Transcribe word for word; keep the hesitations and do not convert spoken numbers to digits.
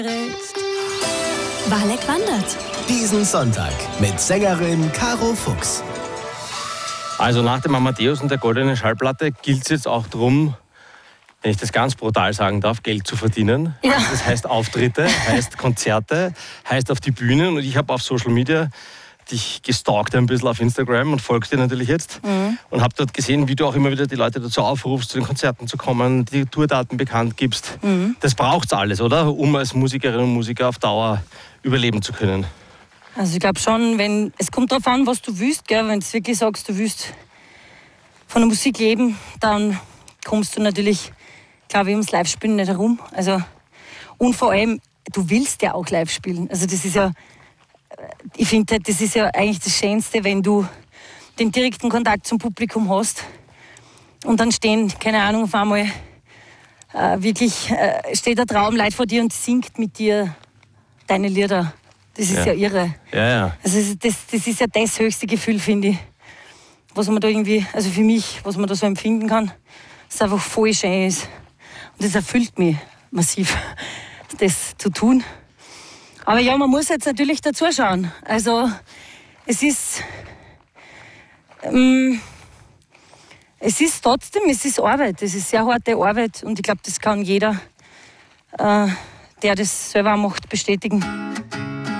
Walek wandert. Diesen Sonntag mit Sängerin Caro Fuchs. Also nach dem Amadeus und der goldenen Schallplatte gilt es jetzt auch darum, wenn ich das ganz brutal sagen darf, Geld zu verdienen. Ja. Das heißt Auftritte, heißt Konzerte, heißt auf die Bühne. Und ich habe auf Social Media dich gestalkt ein bisschen auf Instagram und folgst dir natürlich jetzt. Mhm. Und habe dort gesehen, wie du auch immer wieder die Leute dazu aufrufst, zu den Konzerten zu kommen, die Tourdaten bekannt gibst. Mhm. Das braucht's alles, oder? Um als Musikerin und Musiker auf Dauer überleben zu können. Also ich glaube schon, wenn es kommt darauf an, was du willst, gell? Wenn du wirklich sagst, du willst von der Musik leben, dann kommst du natürlich, glaube ich, ums Live-Spielen nicht herum. Also, und vor allem, du willst ja auch live spielen. Also das ist ja, ich finde, das ist ja eigentlich das Schönste, wenn du den direkten Kontakt zum Publikum hast und dann stehen, keine Ahnung, auf einmal äh, wirklich äh, steht der Traumleid vor dir und singt mit dir deine Lieder. Das ist ja, ja irre. Ja, ja. Also das, das ist ja das höchste Gefühl, finde ich, was man da irgendwie, also für mich, was man da so empfinden kann, das einfach voll schön ist. Und das erfüllt mich massiv, das zu tun. Aber ja, man muss jetzt natürlich dazu schauen. Also es ist, ähm, es ist trotzdem, es ist Arbeit, es ist sehr harte Arbeit und ich glaube, das kann jeder, äh, der das selber macht, bestätigen.